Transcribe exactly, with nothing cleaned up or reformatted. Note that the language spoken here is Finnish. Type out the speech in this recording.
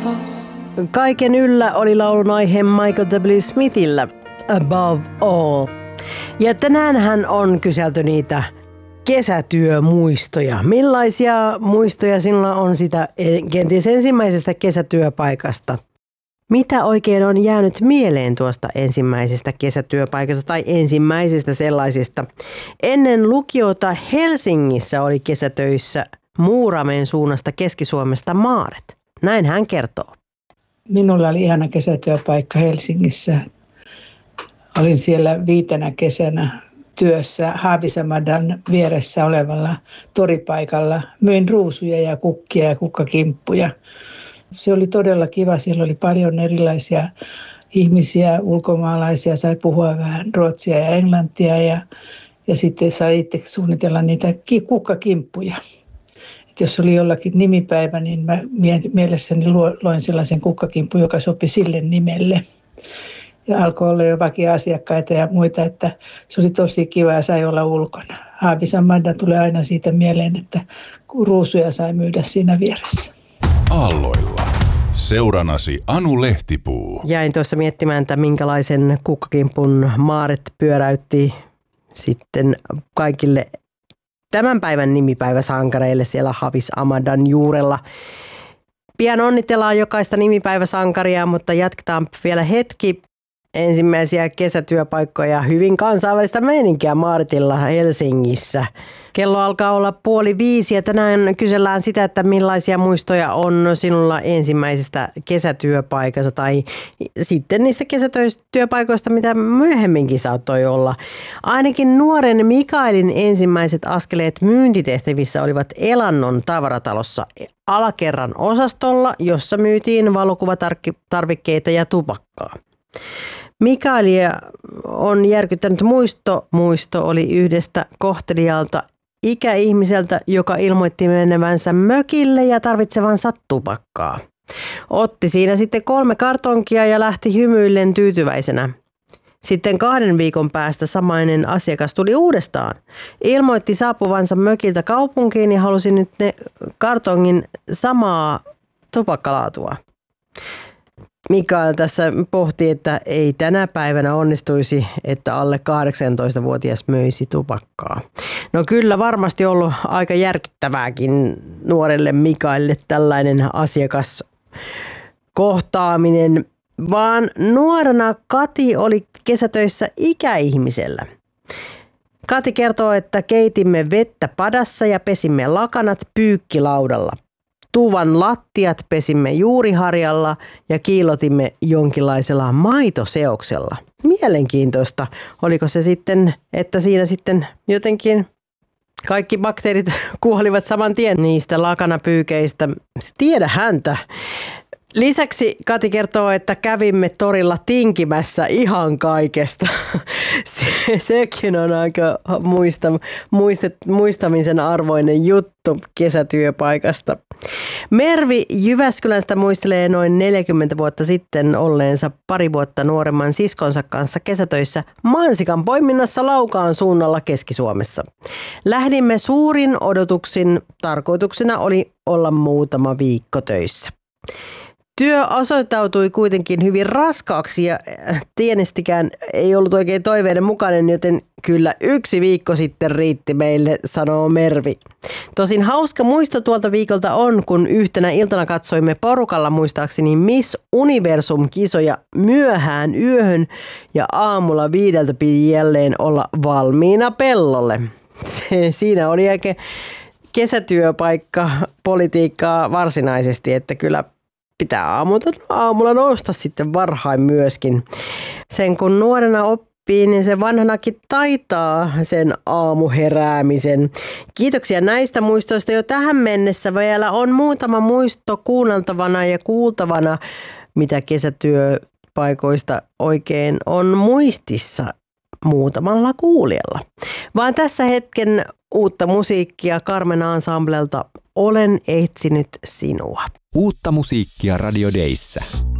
Kaiken yllä oli laulun aihe Michael W. Smithillä, Above All. Ja tänään hän on kyselty niitä kesätyömuistoja. Millaisia muistoja sinulla on sitä kenties ensimmäisestä kesätyöpaikasta? Mitä oikein on jäänyt mieleen tuosta ensimmäisestä kesätyöpaikasta tai ensimmäisestä sellaisesta? Ennen lukiota Helsingissä oli kesätöissä Muuramen suunnasta Keski-Suomesta Maaret. Näin hän kertoo. Minulla oli ihana kesätyöpaikka Helsingissä. Olin siellä viitenä kesänä työssä Haavisamadan vieressä olevalla toripaikalla. Myin ruusuja ja kukkia ja kukkakimppuja. Se oli todella kiva. Siellä oli paljon erilaisia ihmisiä, ulkomaalaisia. Sai puhua vähän ruotsia ja englantia ja, ja sitten sai itse suunnitella niitä kukkakimppuja. Et jos oli jollakin nimipäivä, niin mä mielessäni loin sellaisen kukkakimpun, joka sopi sille nimelle. Ja alkoi olla jo vakia-asiakkaita ja muita, että se oli tosi kiva ja sai olla ulkona. Haavisamada tulee aina siitä mieleen, että ruusuja sai myydä siinä vieressä. Aalloilla. Seuranasi Anu Lehtipuu. Jäin tuossa miettimään, että minkälaisen kukkakimpun Maaret pyöräytti sitten kaikille tämän päivän nimipäiväsankareille siellä Haavisamadan juurella. Pian onnitellaan jokaista nimipäiväsankaria, mutta jatketaan vielä hetki. Ensimmäisiä kesätyöpaikkoja, hyvin kansainvälistä meininkiä Maaretilla Helsingissä. Kello alkaa olla puoli viisi ja tänään kysellään sitä, että millaisia muistoja on sinulla ensimmäisestä kesätyöpaikasta tai sitten niistä kesätyöpaikoista, mitä myöhemminkin saattoi olla. Ainakin nuoren Mikaelin ensimmäiset askeleet myyntitehtävissä olivat Elannon tavaratalossa alakerran osastolla, jossa myytiin valokuvatarvikkeita ja tupakkaa. Mikaelia on järkyttänyt muisto. Muisto oli yhdestä kohtelijalta ikäihmiseltä, joka ilmoitti menevänsä mökille ja tarvitsevansa tupakkaa. Otti siinä sitten kolme kartonkia ja lähti hymyillen tyytyväisenä. Sitten kahden viikon päästä samainen asiakas tuli uudestaan. Ilmoitti saapuvansa mökiltä kaupunkiin ja halusi nyt ne kartongin samaa tupakkalaatua. Mikael tässä pohti, että ei tänä päivänä onnistuisi, että alle kahdeksantoistavuotias möisi tupakkaa. No kyllä varmasti ollut aika järkyttävääkin nuorelle Mikaelille tällainen asiakaskohtaaminen, vaan nuorena Kati oli kesätöissä ikäihmisellä. Kati kertoo, että keitimme vettä padassa ja pesimme lakanat pyykkilaudalla. Tuvan lattiat pesimme juuriharjalla ja kiilotimme jonkinlaisella maitoseoksella. Mielenkiintoista. Oliko se sitten, että siinä sitten jotenkin kaikki bakteerit kuolivat saman tien niistä lakanapyykeistä? Tiedä häntä. Lisäksi Kati kertoo, että kävimme torilla tinkimässä ihan kaikesta. Se, sekin on aika muista, muistet, muistamisen arvoinen juttu kesätyöpaikasta. Mervi Jyväskylästä muistelee noin neljäkymmentä vuotta sitten olleensa pari vuotta nuoremman siskonsa kanssa kesätöissä mansikan poiminnassa Laukaan suunnalla Keski-Suomessa. Lähdimme suurin odotuksin. Tarkoituksena oli olla muutama viikko töissä. Työ osoittautui kuitenkin hyvin raskaaksi ja tienestikään ei ollut oikein toiveiden mukainen, joten kyllä yksi viikko sitten riitti meille, sanoo Mervi. Tosin hauska muisto tuolta viikolta on, kun yhtenä iltana katsoimme porukalla muistaakseni Miss Universum-kisoja myöhään yöhön ja aamulla viideltä piti jälleen olla valmiina pellolle. Se, siinä oli aika kesätyöpaikka politiikkaa varsinaisesti, että kyllä pitää aamulla, aamulla nousta sitten varhain myöskin. Sen kun nuorena oppii, niin se vanhanakin taitaa sen aamuheräämisen. Kiitoksia näistä muistoista. Jo tähän mennessä vielä on muutama muisto kuunneltavana ja kuultavana, mitä kesätyöpaikoista oikein on muistissa muutamalla kuulijalla. Vaan tässä hetken uutta musiikkia Carmen Ensemblelta Olen etsinyt sinua. Uutta musiikkia Radio Dayssä.